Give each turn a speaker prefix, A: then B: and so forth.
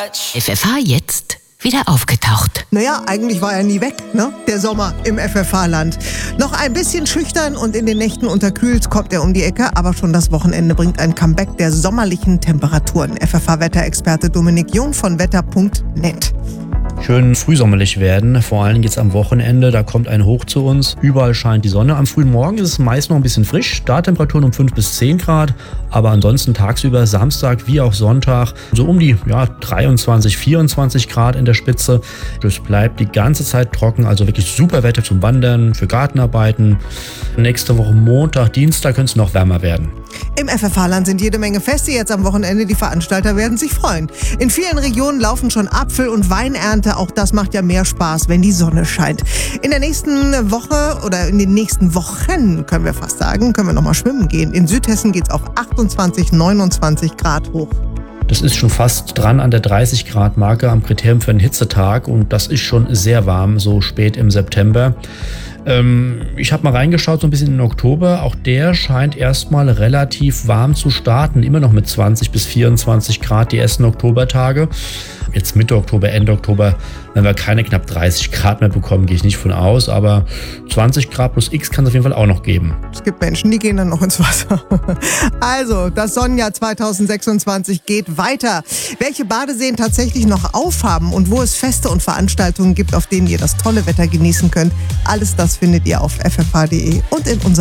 A: FFH jetzt wieder aufgetaucht.
B: Naja, eigentlich war er nie weg, ne? Der Sommer im FFH-Land. Noch ein bisschen schüchtern und in den Nächten unterkühlt kommt er um die Ecke, aber schon das Wochenende bringt ein Comeback der sommerlichen Temperaturen. FFH-Wetterexperte Dominik Jung von wetter.net.
C: Schön frühsommerlich werden, vor allem jetzt am Wochenende, da kommt ein Hoch zu uns. Überall scheint die Sonne. Am frühen Morgen ist es meist noch ein bisschen frisch, Starttemperaturen um 5 bis 10 Grad, aber ansonsten tagsüber, Samstag wie auch Sonntag, so um die 23, 24 Grad in der Spitze. Es bleibt die ganze Zeit trocken, also wirklich super Wetter zum Wandern, für Gartenarbeiten. Nächste Woche Montag, Dienstag könnte es noch wärmer werden.
B: Im FFH-Land sind jede Menge Feste jetzt am Wochenende. Die Veranstalter werden sich freuen. In vielen Regionen laufen schon Apfel- und Weinernte. Auch das macht ja mehr Spaß, wenn die Sonne scheint. In der nächsten Woche oder in den nächsten Wochen, können wir fast sagen, können wir nochmal schwimmen gehen. In Südhessen geht es auf 28, 29 Grad hoch.
C: Das ist schon fast dran an der 30 Grad Marke am Kriterium für einen Hitzetag und das ist schon sehr warm, so spät im September. Ich habe mal reingeschaut, so ein bisschen in den Oktober. Auch der scheint erstmal relativ warm zu starten. Immer noch mit 20 bis 24 Grad die ersten Oktobertage. Jetzt Mitte Oktober, Ende Oktober, wenn wir keine knapp 30 Grad mehr bekommen, gehe ich nicht von aus. Aber 20 Grad plus X kann es auf jeden Fall auch noch geben.
B: Es gibt Menschen, die gehen dann noch ins Wasser. Also, das Sonnenjahr 2026 geht weiter. Welche Badeseen tatsächlich noch aufhaben und wo es Feste und Veranstaltungen gibt, auf denen ihr das tolle Wetter genießen könnt, alles das findet ihr auf ffh.de und in unserem